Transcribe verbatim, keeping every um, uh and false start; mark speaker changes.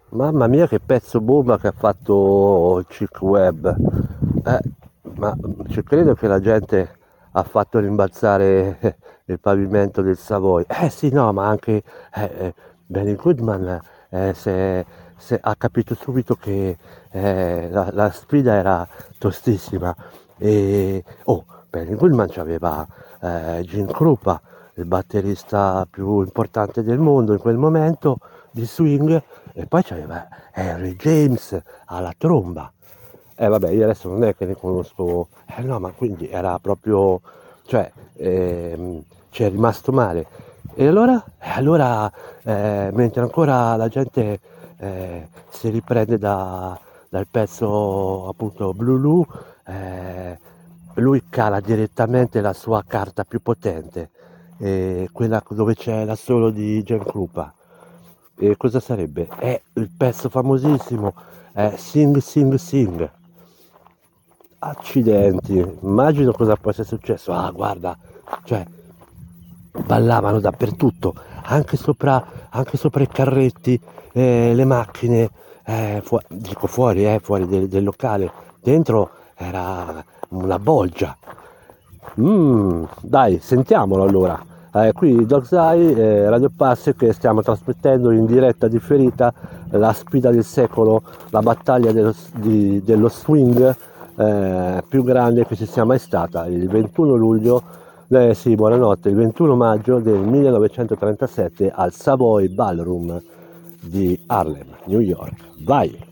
Speaker 1: Mamma mia che pezzo bomba che ha fatto il Chick Webb. Eh, ma ci credo che la gente ha fatto rimbalzare il pavimento del Savoy. Eh sì, no, ma anche eh, eh, Benny Goodman eh, se- se- ha capito subito che eh, la, la sfida era tostissima. E, oh, Benny Goodman c'aveva eh, Gene Krupa, il batterista più importante del mondo in quel momento di swing, e poi c'aveva Harry James alla tromba. Eh vabbè, io adesso non è che ne conosco, eh no, ma quindi era proprio, cioè, ehm, ci è rimasto male. E allora? E allora, eh, mentre ancora la gente eh, si riprende da- dal pezzo appunto Blue Lu, eh, lui cala direttamente la sua carta più potente, eh, quella dove c'è l'assolo di Gen Krupa. E cosa sarebbe? È il pezzo famosissimo, è Sing Sing Sing. Accidenti, immagino cosa può essere successo. Ah, guarda, cioè, ballavano dappertutto, anche sopra, anche sopra i carretti, eh, le macchine, eh, fu- dico fuori, eh, fuori del, del locale. Dentro era una bolgia. Mm, dai, sentiamolo allora. Eh, qui Dog's Eye, eh, Radio Passe, che stiamo trasmettendo in diretta differita la sfida del secolo, la battaglia dello, di- dello swing eh, più grande che ci sia mai stata, il ventuno luglio, eh, sì, buonanotte, il ventuno maggio del millenovecentotrentasette al Savoy Ballroom di Harlem, New York. Vai!